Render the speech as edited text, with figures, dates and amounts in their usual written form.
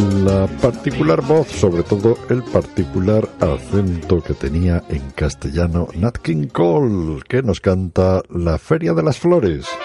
la particular voz, sobre todo el particular acento que tenía en castellano Nat King Cole, que nos canta La Feria de las Flores.